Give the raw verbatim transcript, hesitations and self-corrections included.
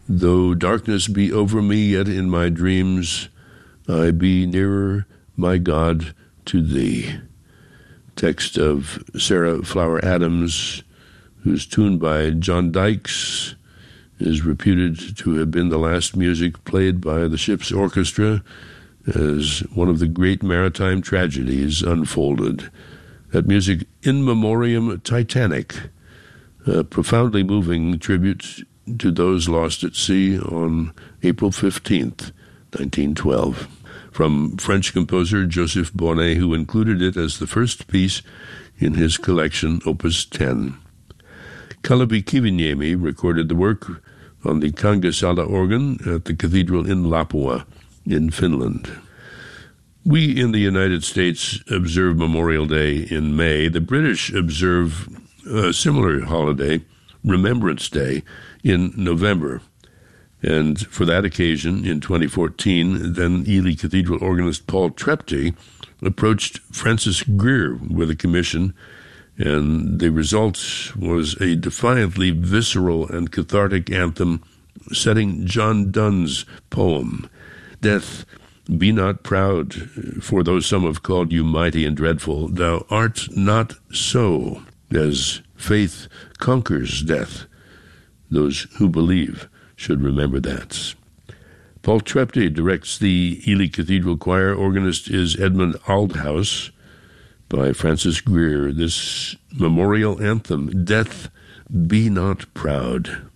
Though darkness be over me, yet in my dreams I be nearer, my God, to thee. Text of Sarah Flower Adams, whose tune by John Dykes is reputed to have been the last music played by the ship's orchestra as one of the great maritime tragedies unfolded. That music, In Memoriam Titanic, a profoundly moving tribute to those lost at sea on April fifteenth, nineteen twelve. From French composer Joseph Bonnet, who included it as the first piece in his collection, Opus ten. Kalevi Kiviniemi recorded the work on the Kangasala organ at the cathedral in Lapua, in Finland. We in the United States observe Memorial Day in May. The British observe a similar holiday, Remembrance Day, in November. And for that occasion, in twenty fourteen, then Ely Cathedral organist Paul Trepty approached Francis Greer with a commission, and the result was a defiantly visceral and cathartic anthem setting John Donne's poem, Death, be not proud, for though some have called you mighty and dreadful, thou art not so, as faith conquers death. Those who believe should remember that. Paul Trepty directs the Ely Cathedral Choir. Organist is Edmund Aldhouse by Francis Greer. This memorial anthem, Death, be not proud.